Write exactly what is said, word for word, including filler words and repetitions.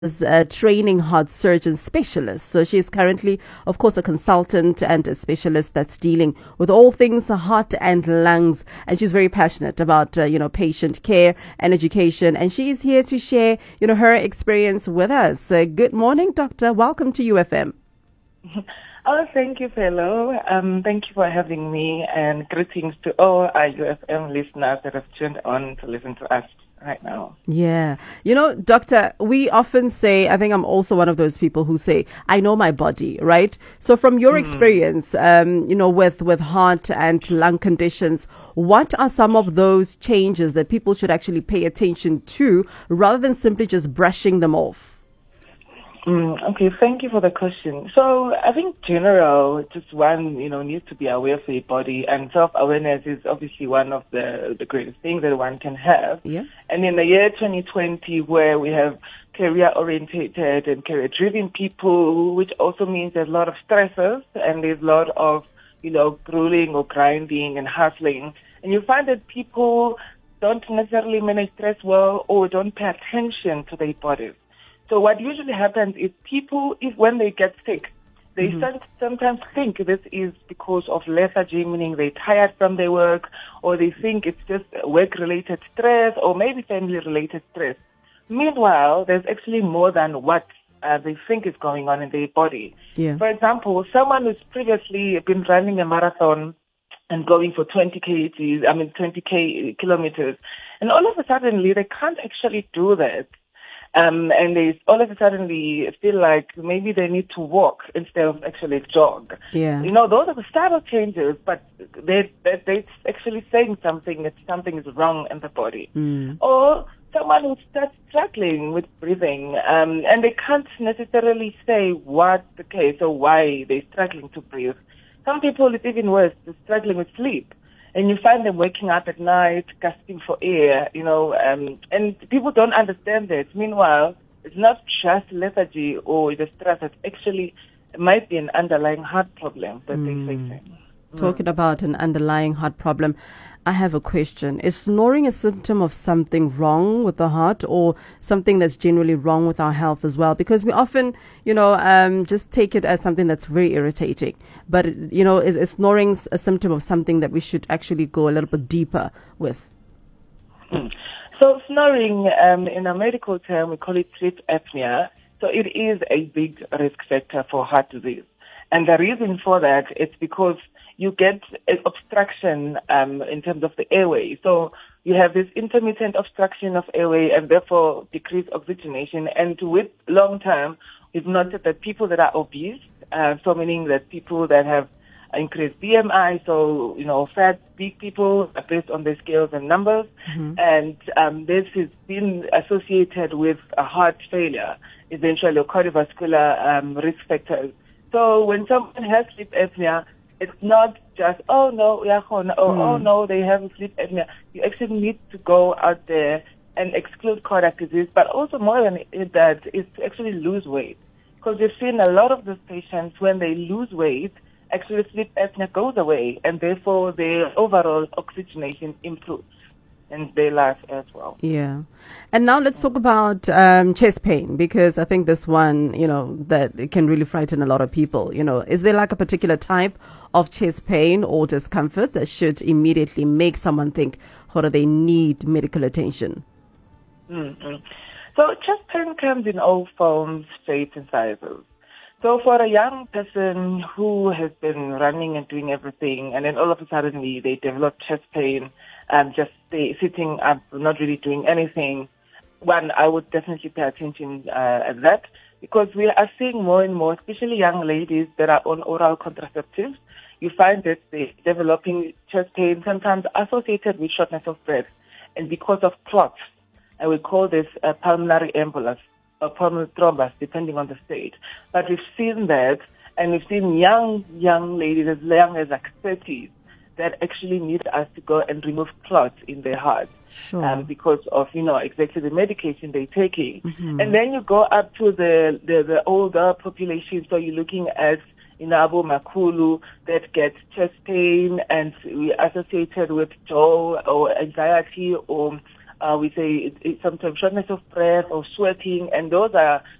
is a training heart surgeon specialist. So she is currently, of course, a consultant and a specialist that's dealing with all things heart and lungs. And she's very passionate about, uh, you know, patient care and education. And she's here to share, you know, her experience with us. Uh, good morning, Doctor. Welcome to U F M. Oh, thank you, fellow. Um, thank you for having me, and greetings to all our U F M listeners that have tuned on to listen to us right now. Yeah. You know, Doctor, we often say, I think I'm also one of those people who say, I know my body, right? So from your mm. experience, um, you know, with, with heart and lung conditions, what are some of those changes that people should actually pay attention to rather than simply just brushing them off? Mm, okay, thank you for the question. So I think general, just one, you know, needs to be aware of your body, and self-awareness is obviously one of the, the greatest things that one can have. Yeah. And in the year twenty twenty, where we have career-orientated and career-driven people, which also means there's a lot of stresses and there's a lot of, you know, grueling or grinding and hustling, and you find that people don't necessarily manage stress well or don't pay attention to their bodies. So what usually happens is people, if when they get sick, they mm-hmm. sometimes think this is because of lethargy, meaning they're tired from their work, or they think it's just work-related stress, or maybe family-related stress. Meanwhile, there's actually more than what uh, they think is going on in their body. Yeah. For example, someone who's previously been running a marathon and going for twenty kgs, I mean twenty k kilometers, and all of a sudden they can't actually do that. Um, and they all of a sudden feel like maybe they need to walk instead of actually jog. Yeah. You know, those are the subtle changes, but they, they, they're actually saying something that something is wrong in the body. Mm. Or someone who starts struggling with breathing, um, and they can't necessarily say what's the case or why they're struggling to breathe. Some people, it's even worse, they're struggling with sleep. And you find them waking up at night, gasping for air, you know, um, and people don't understand that. Meanwhile, it's not just lethargy or the stress, it actually might be an underlying heart problem that mm. they're facing. Talking mm. about an underlying heart problem, I have a question. Is snoring a symptom of something wrong with the heart, or something that's generally wrong with our health as well? Because we often, you know, um, just take it as something that's very irritating. But, you know, is, is snoring a symptom of something that we should actually go a little bit deeper with? So snoring, um, in a medical term, we call it sleep apnea. So it is a big risk factor for heart disease. And the reason for that is because you get an obstruction um, in terms of the airway. So you have this intermittent obstruction of airway and therefore decreased oxygenation. And with long term, we've noted that people that are obese, uh, so meaning that people that have increased B M I, so, you know, fat, big people based on their scales and numbers. Mm-hmm. And um, this has been associated with a heart failure, eventually cardiovascular um, risk factors. So when someone has sleep apnea, it's not just, oh no, yeah, oh, no, mm. oh no, they have sleep apnea. You actually need to go out there and exclude cardiac disease, but also more than that is to actually lose weight. Because we've seen a lot of these patients, when they lose weight, actually sleep apnea goes away, and therefore their overall oxygenation improves in their life as well. Yeah. And now let's talk about um, chest pain, because I think this one, you know, that it can really frighten a lot of people. You know, is there like a particular type of chest pain or discomfort that should immediately make someone think, how do they need medical attention? Mm-hmm. So chest pain comes in all forms, shapes, and sizes. So for a young person who has been running and doing everything, and then all of a sudden they develop chest pain, and just stay sitting up, not really doing anything, one, I would definitely pay attention uh, at that, because we are seeing more and more, especially young ladies that are on oral contraceptives. You find that they're developing chest pain, sometimes associated with shortness of breath, and because of clots. And we call this a pulmonary embolus or pulmonary thrombus, depending on the state. But we've seen that, and we've seen young, young ladies as young as like thirties that actually need us to go and remove clots in their heart. Sure. Um, because of, you know, exactly the medication they're taking. Mm-hmm. And then you go up to the, the, the older population, so you're looking at Inabo Makulu that get chest pain and we associated with jaw or anxiety or Uh, we say it, it, sometimes shortness of breath or sweating, and those are